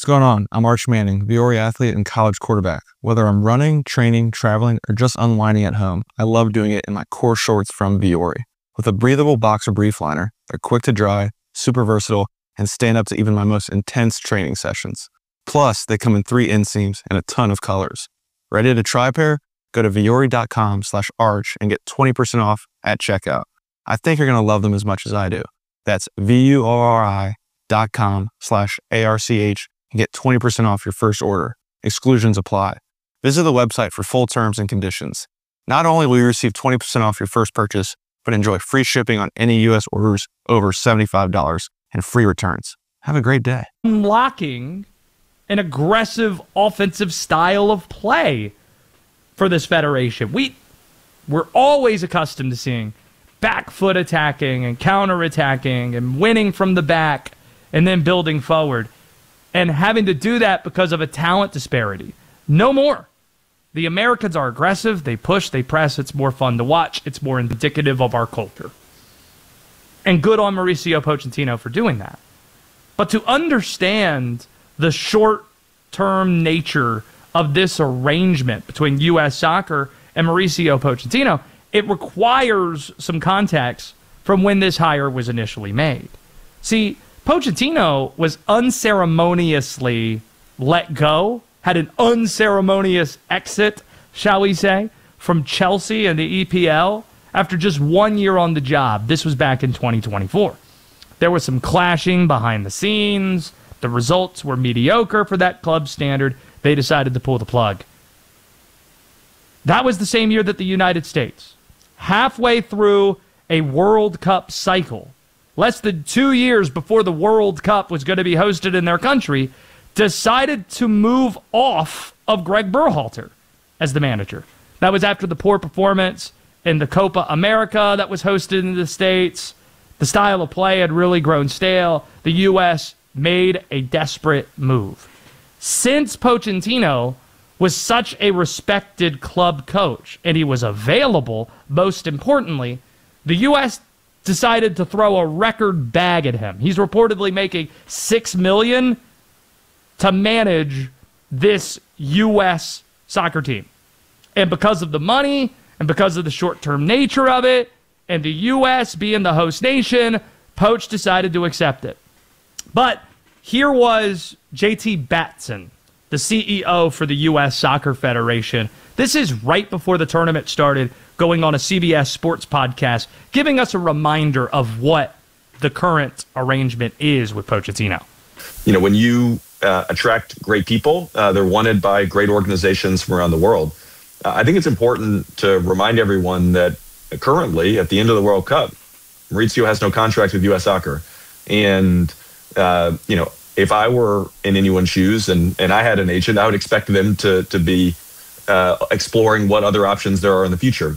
What's going on? I'm Arch Manning, Viore athlete and college quarterback. Whether I'm running, training, traveling, or just unwinding at home, I love doing it in my core shorts from Viore. With a breathable boxer brief liner, they're quick to dry, super versatile, and stand up to even my most intense training sessions. Plus, they come in 3 inseams and a ton of colors. Ready to try a pair? Go to viore.com/arch and get 20% off at checkout. I think you're going to love them as much as I do. That's viore.com/arch and get 20% off your first order. Exclusions apply. Visit the website for full terms and conditions. Not only will you receive 20% off your first purchase, but enjoy free shipping on any U.S. orders over $75 and free returns. Have a great day. Unlocking an aggressive offensive style of play for this federation. We're always accustomed to seeing back foot attacking and counter-attacking and winning from the back and then building forward. And having to do that because of a talent disparity. No more. The Americans are aggressive. They push, they press. It's more fun to watch. It's more indicative of our culture. And good on Mauricio Pochettino for doing that. But to understand the short-term nature of this arrangement between U.S. Soccer and Mauricio Pochettino, it requires some context from when this hire was initially made. See, Pochettino was unceremoniously let go, had an unceremonious exit, shall we say, from Chelsea and the EPL after just 1 year on the job. This was back in 2024. There was some clashing behind the scenes. The results were mediocre for that club standard. They decided to pull the plug. That was the same year that the United States, halfway through a World Cup cycle, less than 2 years before the World Cup was going to be hosted in their country, decided to move off of Greg Berhalter as the manager. That was after the poor performance in the Copa America that was hosted in the States. The style of play had really grown stale. The U.S. made a desperate move. Since Pochettino was such a respected club coach, and he was available, most importantly, the U.S. decided to throw a record bag at him. He's reportedly making $6 million to manage this U.S. soccer team. And because of the money, and because of the short-term nature of it, and the U.S. being the host nation, Poch decided to accept it. But here was J.T. Batson, the CEO for the U.S. Soccer Federation. This is right before the tournament started, going on a CBS Sports podcast, giving us a reminder of what the current arrangement is with Pochettino. You know, when you attract great people, they're wanted by great organizations from around the world. I think it's important to remind everyone that currently, at the end of the World Cup, Mauricio has no contract with U.S. Soccer. And, you know, if I were in anyone's shoes and I had an agent, I would expect them to be exploring what other options there are in the future.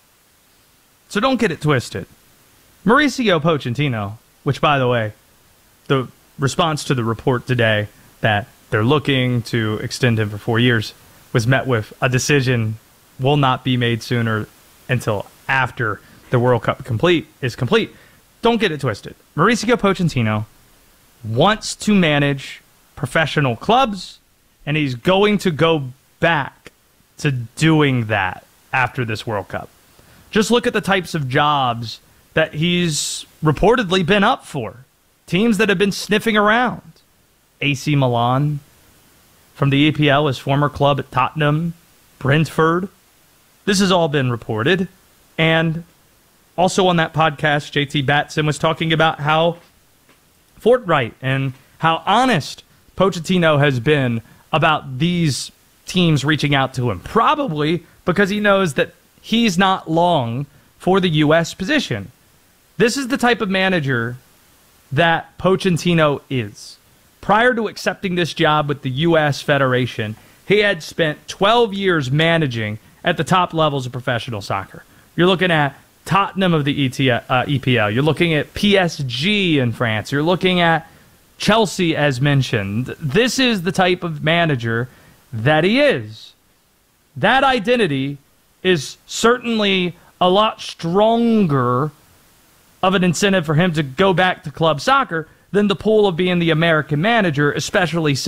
So don't get it twisted. Mauricio Pochettino, which, by the way, the response to the report today that they're looking to extend him for 4 years was met with a decision will not be made sooner until after the World Cup is complete. Don't get it twisted. Mauricio Pochettino wants to manage professional clubs, and he's going to go back to doing that after this World Cup. Just look at the types of jobs that he's reportedly been up for. Teams that have been sniffing around. AC Milan, from the EPL, his former club at Tottenham, Brentford. This has all been reported. And also on that podcast, JT Batson was talking about how forthright and how honest Pochettino has been about these teams reaching out to him. Probably because he knows that he's not long for the U.S. position. This is the type of manager that Pochettino is. Prior to accepting this job with the U.S. Federation, he had spent 12 years managing at the top levels of professional soccer. You're looking at Tottenham of the EPL. You're looking at PSG in France. You're looking at Chelsea, as mentioned. This is the type of manager that he is. That identity is certainly a lot stronger of an incentive for him to go back to club soccer than the pull of being the American manager, especially